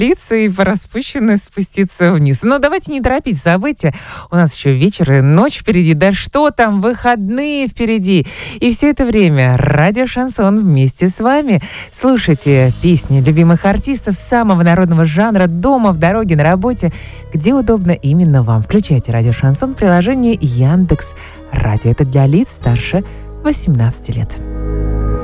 торопиться и по распущенной спуститься вниз. Но давайте не торопить события. У нас еще вечер и ночь впереди. Да что там, выходные впереди. И все это время радио «Шансон» вместе с вами. Слушайте песни любимых артистов самого народного жанра дома, в дороге, на работе, где удобно именно вам. Включайте радио «Шансон» в приложении Яндекс.Радио. Это для лиц старше 18 лет.